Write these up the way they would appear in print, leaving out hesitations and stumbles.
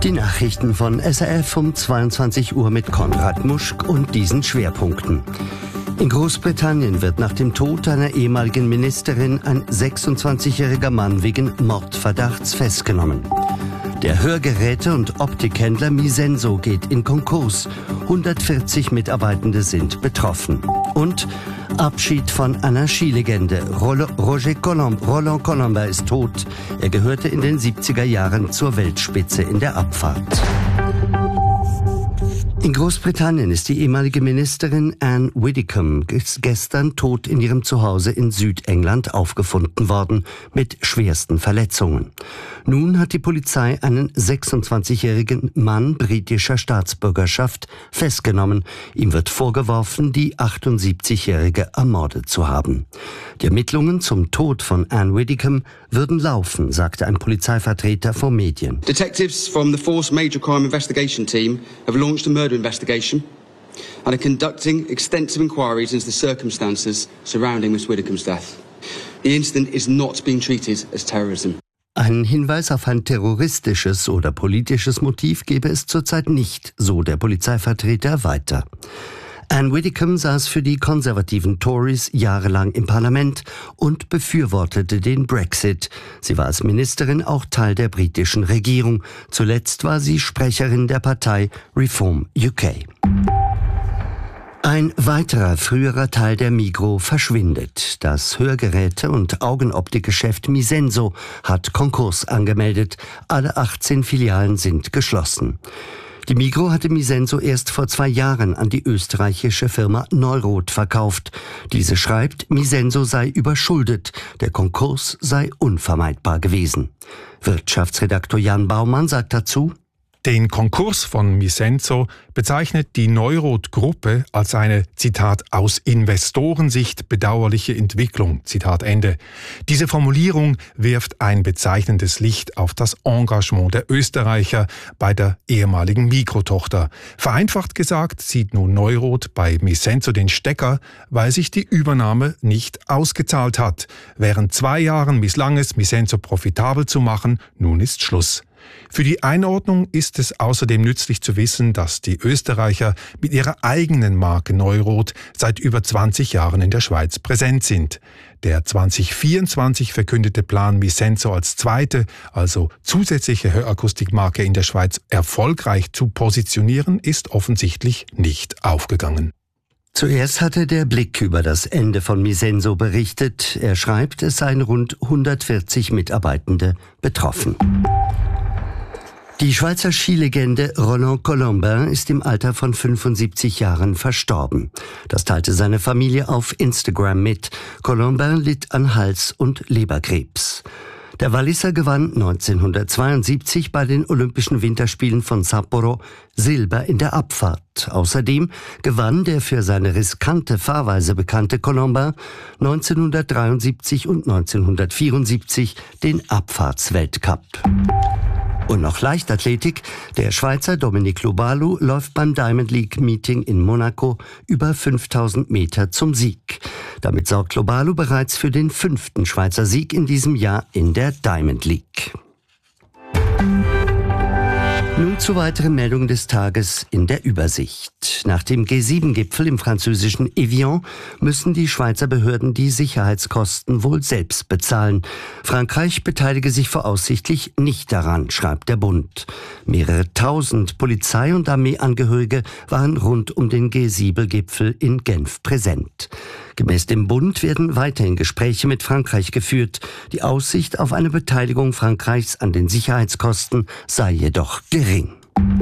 Die Nachrichten von SRF um 22 Uhr mit Konrad Muschk und diesen Schwerpunkten. In Großbritannien wird nach dem Tod einer ehemaligen Ministerin ein 26-jähriger Mann wegen Mordverdachts festgenommen. Der Hörgeräte- und Optikhändler Misenso geht in Konkurs. 140 Mitarbeitende sind betroffen. Und Abschied von einer Skilegende. Roland Colomba ist tot. Er gehörte in den 70er Jahren zur Weltspitze in der Abfahrt. In Großbritannien ist die ehemalige Ministerin Anne Widdecombe gestern tot in ihrem Zuhause in Südengland aufgefunden worden, mit schwersten Verletzungen. Nun hat die Polizei einen 26-jährigen Mann britischer Staatsbürgerschaft festgenommen. Ihm wird vorgeworfen, die 78-jährige ermordet zu haben. Die Ermittlungen zum Tod von Anne Widdecombe würden laufen, sagte ein Polizeivertreter vor Medien. Detectives from the Force Major Crime Investigation Team have launched a murder investigation and are conducting extensive inquiries into the circumstances surrounding Miss Widdecombe's death. The incident is not being treated as terrorism. Einen Hinweis auf ein terroristisches oder politisches Motiv gebe es zurzeit nicht, so der Polizeivertreter weiter. Anne Widdecombe saß für die konservativen Tories jahrelang im Parlament und befürwortete den Brexit. Sie war als Ministerin auch Teil der britischen Regierung. Zuletzt war sie Sprecherin der Partei Reform UK. Ein weiterer früherer Teil der Migros verschwindet. Das Hörgeräte- und Augenoptikgeschäft Misenso hat Konkurs angemeldet. Alle 18 Filialen sind geschlossen. Die Migros hatte Misenso erst vor 2 Jahren an die österreichische Firma Neurot verkauft. Diese schreibt, Misenso sei überschuldet, der Konkurs sei unvermeidbar gewesen. Wirtschaftsredaktor Jan Baumann sagt dazu: Den Konkurs von Misenso bezeichnet die Neurot-Gruppe als eine, Zitat, aus Investorensicht bedauerliche Entwicklung, Zitat Ende. Diese Formulierung wirft ein bezeichnendes Licht auf das Engagement der Österreicher bei der ehemaligen Migros-Tochter. Vereinfacht gesagt zieht nun Neurot bei Misenso den Stecker, weil sich die Übernahme nicht ausgezahlt hat. Während 2 Jahren misslang es, Misenso profitabel zu machen, nun ist Schluss. Für die Einordnung ist es außerdem nützlich zu wissen, dass die Österreicher mit ihrer eigenen Marke Neurot seit über 20 Jahren in der Schweiz präsent sind. Der 2024 verkündete Plan, Misenso als zweite, also zusätzliche Hörakustikmarke in der Schweiz erfolgreich zu positionieren, ist offensichtlich nicht aufgegangen. Zuerst hatte der Blick über das Ende von Misenso berichtet. Er schreibt, es seien rund 140 Mitarbeitende betroffen. Die Schweizer Skilegende Roland Colomba ist im Alter von 75 Jahren verstorben. Das teilte seine Familie auf Instagram mit. Colomba litt an Hals- und Leberkrebs. Der Walliser gewann 1972 bei den Olympischen Winterspielen von Sapporo Silber in der Abfahrt. Außerdem gewann der für seine riskante Fahrweise bekannte Colomba 1973 und 1974 den Abfahrtsweltcup. Und noch Leichtathletik. Der Schweizer Dominic Lobalu läuft beim Diamond League Meeting in Monaco über 5000 Meter zum Sieg. Damit sorgt Lobalu bereits für den 5. Schweizer Sieg in diesem Jahr in der Diamond League. Nun zu weiteren Meldungen des Tages in der Übersicht. Nach dem G7-Gipfel im französischen Evian müssen die Schweizer Behörden die Sicherheitskosten wohl selbst bezahlen. Frankreich beteilige sich voraussichtlich nicht daran, schreibt der Bund. Mehrere tausend Polizei- und Armeeangehörige waren rund um den G7-Gipfel in Genf präsent. Gemäß dem Bund werden weiterhin Gespräche mit Frankreich geführt. Die Aussicht auf eine Beteiligung Frankreichs an den Sicherheitskosten sei jedoch gering.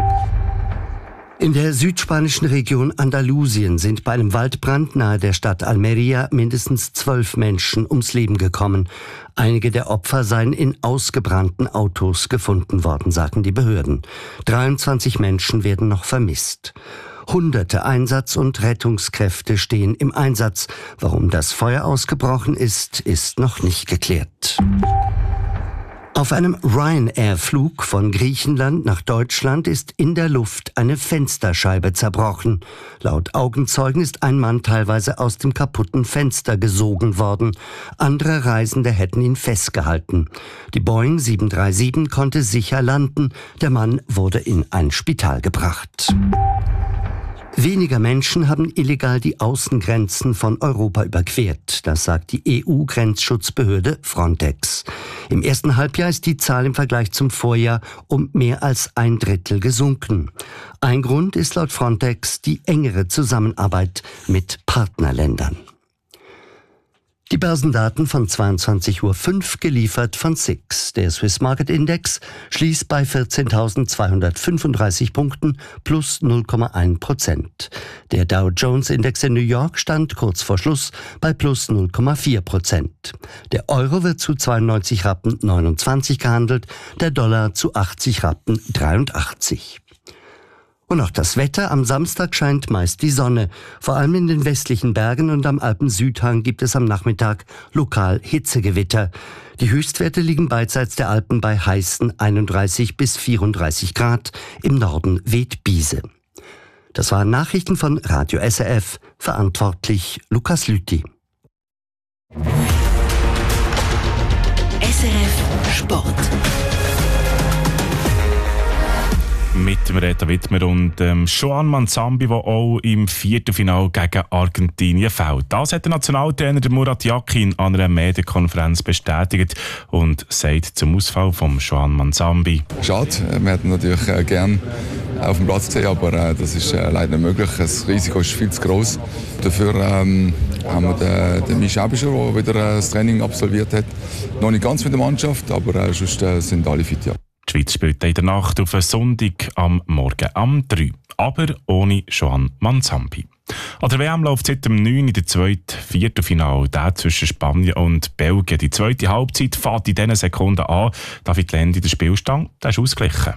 In der südspanischen Region Andalusien sind bei einem Waldbrand nahe der Stadt Almería mindestens 12 Menschen ums Leben gekommen. Einige der Opfer seien in ausgebrannten Autos gefunden worden, sagen die Behörden. 23 Menschen werden noch vermisst. Hunderte Einsatz- und Rettungskräfte stehen im Einsatz. Warum das Feuer ausgebrochen ist, ist noch nicht geklärt. Auf einem Ryanair-Flug von Griechenland nach Deutschland ist in der Luft eine Fensterscheibe zerbrochen. Laut Augenzeugen ist ein Mann teilweise aus dem kaputten Fenster gesogen worden. Andere Reisende hätten ihn festgehalten. Die Boeing 737 konnte sicher landen. Der Mann wurde in ein Spital gebracht. Weniger Menschen haben illegal die Außengrenzen von Europa überquert. Das sagt die EU-Grenzschutzbehörde Frontex. Im ersten Halbjahr ist die Zahl im Vergleich zum Vorjahr um mehr als 1/3 gesunken. Ein Grund ist laut Frontex die engere Zusammenarbeit mit Partnerländern. Die Börsendaten von 22:05 Uhr geliefert von SIX. Der Swiss Market Index schließt bei 14.235 Punkten plus 0,1%. Der Dow Jones Index in New York stand kurz vor Schluss bei plus 0,4%. Der Euro wird zu 92,29 Rappen gehandelt, der Dollar zu 80,83 Rappen. Und auch das Wetter. Am Samstag scheint meist die Sonne. Vor allem in den westlichen Bergen und am Alpen-Südhang gibt es am Nachmittag lokal Hitzegewitter. Die Höchstwerte liegen beidseits der Alpen bei heißen 31 bis 34 Grad. Im Norden weht Biese. Das waren Nachrichten von Radio SRF. Verantwortlich Lukas Lüthi. SRF Sport. Mit dem Reto Wittmer und Joan Manzambi, der auch im Viertelfinale gegen Argentinien fällt. Das hat der Nationaltrainer Murat Yakin an einer Medienkonferenz bestätigt und sagt zum Ausfall von Joan Manzambi. Schade, wir hätten natürlich gerne auf dem Platz gesehen, aber das ist leider nicht möglich. Das Risiko ist viel zu groß. Dafür haben wir den Misch Ebischer, der wieder das Training absolviert hat. Noch nicht ganz mit der Mannschaft, aber sonst sind alle fit, ja. Die Schweiz spielt in der Nacht auf einen Sonntag am Morgen am 3, aber ohne Joan Manzambi. An der WM läuft seit dem 9. der zweite Viertelfinale, der zwischen Spanien und Belgien. Die zweite Halbzeit fährt in diesen Sekunden an. David Lendi, der Spielstand, der ist ausgeglichen.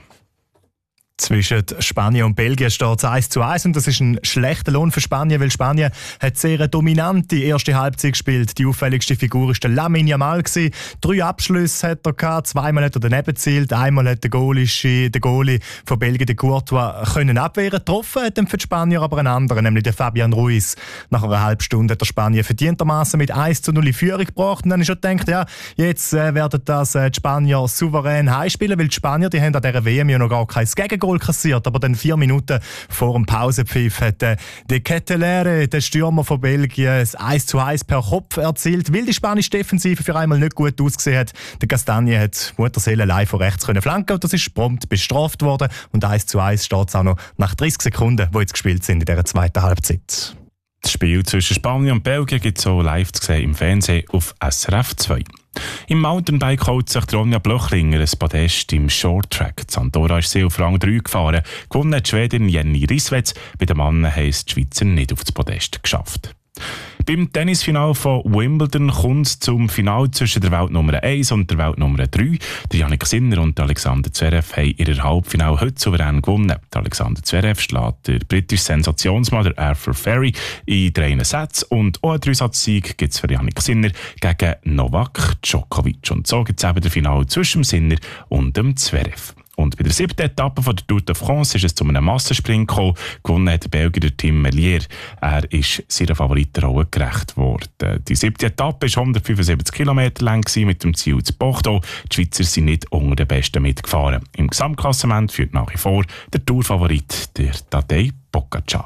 Zwischen Spanien und Belgien steht es 1:1 und das ist ein schlechter Lohn für Spanien, weil Spanien hat sehr eine dominante erste Halbzeit gespielt. Die auffälligste Figur war der Lamine Yamal. 3 Abschlüsse hat er gehabt, 2-mal hat er daneben gezielt, einmal hat der Goalie von Belgien, der Courtois, können abwehren. Getroffen hat für die Spanier aber einen anderen, nämlich der Fabian Ruiz. Nach einer halben Stunde hat der Spanier verdientermaßen mit 1:0 in Führung gebracht und dann ist er gedacht, ja, jetzt werden das die Spanier souverän heimspielen, weil die Spanier, die haben an dieser WM ja noch gar kein Gegengol kassiert, aber dann 4 Minuten vor dem Pausenpfiff hat De Ketelaere, der Stürmer von Belgien, das 1:1 per Kopf erzielt, weil die spanische Defensive für einmal nicht gut ausgesehen hat. Der Castagne hat Mutterseele allein von rechts flanken und das ist prompt bestraft worden und 1:1 steht es auch noch nach 30 Sekunden, die jetzt gespielt sind in dieser zweiten Halbzeit. Das Spiel zwischen Spanien und Belgien gibt es so live zu sehen im Fernsehen auf SRF 2. Im Mountainbike holt sich Ronja Blöchlinger ein Podest im Shorttrack. Die Andorra ist sie auf Rang 3 gefahren. Gewonnen hat die Schwedin Jenny Risswetz. Bei den Männern haben es die Schweizer nicht auf das Podest geschafft. Beim Tennisfinal von Wimbledon kommt es zum Final zwischen der Weltnummer 1 und der Weltnummer 3. Der Jannik Sinner und Alexander Zverev haben ihr Halbfinale heute souverän gewonnen. Der Alexander Zverev schlägt der britische Sensationsmann Arthur Ferry in 3 Sätzen und auch einen 3-Satz-Sieg gibt es für Jannik Sinner gegen Novak Djokovic. Und so gibt es eben das Finale zwischen dem Sinner und dem Zverev. Und bei der 7. Etappe von der Tour de France ist es zu einem Massensprint gekommen. Gewonnen hat der Belgier Tim Merlier. Er ist seiner Favoritenrolle gerecht worden. Die 7. Etappe war 175 Kilometer lang mit dem Ziel zu Bordeaux. Die Schweizer sind nicht unter den Besten mitgefahren. Im Gesamtklassement führt nach wie vor der Tourfavorit, der Tadej Pogačar.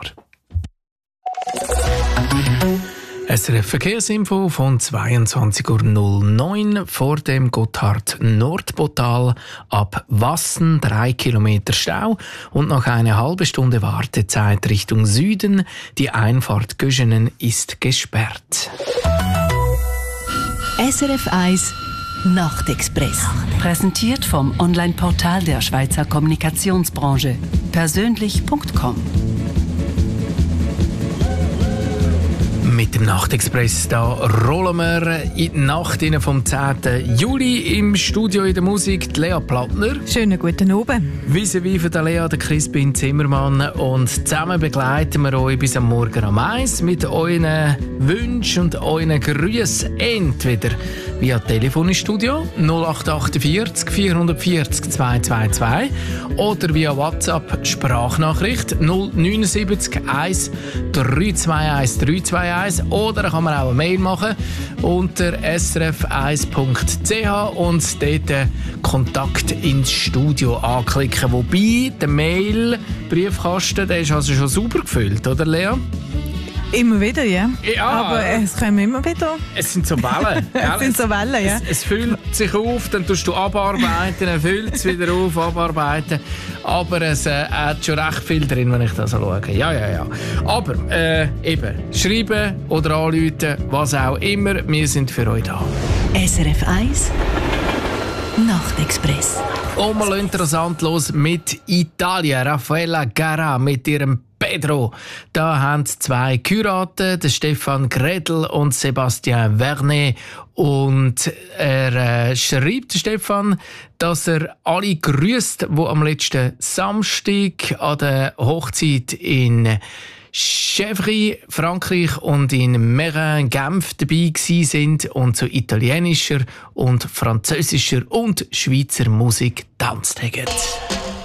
SRF Verkehrsinfo von 22:09 Uhr vor dem Gotthard-Nordportal ab Wassen 3 Kilometer Stau und noch eine halbe Stunde Wartezeit Richtung Süden. Die Einfahrt Göschenen ist gesperrt. SRF 1 Nachtexpress. Präsentiert vom Online-Portal der Schweizer Kommunikationsbranche. Persönlich.com. Mit dem Nachtexpress da rollen wir in die Nacht vom 10. Juli im Studio in der Musik die Lea Plattner. Schönen guten Abend. Vis-à-vis von der Lea, der Crispin Zimmermann und zusammen begleiten wir euch bis am Morgen am 1 mit euren Wünschen und euren Grüßen. Entweder via Telefon ins Studio 0848 440 222 oder via WhatsApp Sprachnachricht 079 1 321 321 oder da kann man auch eine Mail machen unter srf1.ch und dort Kontakt ins Studio anklicken. Wobei der Mail-Briefkasten, der ist also schon sauber gefüllt, oder Lea? Immer wieder, ja. Ja. Aber es kommen immer wieder. Es sind so Wellen. Es sind so Wellen, ja. Es füllt sich auf, dann tust du abarbeiten, dann füllt es wieder auf, abarbeiten. Aber es hat schon recht viel drin, wenn ich das so schaue. Ja. Aber eben, schreiben oder anrufen, was auch immer, wir sind für euch da. SRF 1 Nachtexpress. Und wir lassen rasant los mit Italien. Raffaella Carrà mit ihrem Pedro. Da haben zwei geheiratet, der Stefan Gredl und Sébastien Vernet. Und er schreibt, Stefan, dass er alle grüßt, die am letzten Samstag an der Hochzeit in Chèvry, Frankreich und in Meyrin, Genf dabei sind und zu italienischer und französischer und Schweizer Musik tanzt haben.